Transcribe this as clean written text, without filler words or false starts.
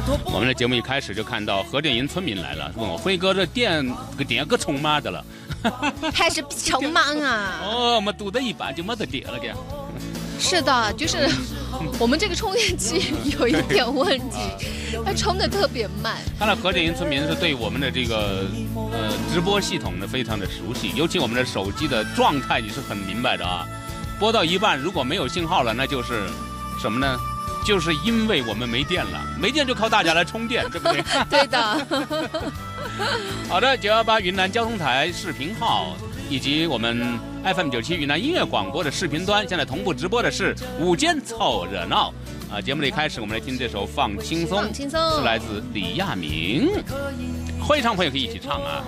我们的节目一开始就看到河店营村民来了，问我辉哥这电个充嘛的了， 还是充满啊？ 哦，我们堵得一半就没得电了给。 是的，就是我们这个充电器有一点问题，它充的特别慢。 看来河店营村民是对我们的这个直播系统呢非常的熟悉，尤其我们的手机的状态你是很明白的啊。播到一半如果没有信号了，那就是什么呢？就是因为我们没电了，没电就靠大家来充电，对不对？ 对的。 好的，918云南交通台视频号以及我们 FM97云南音乐广播的视频端，现在同步直播的是午间凑热闹啊！节目的一开始，我们来听这首《放轻松》， 放轻松， 是来自李亚明，会唱朋友可以一起唱啊。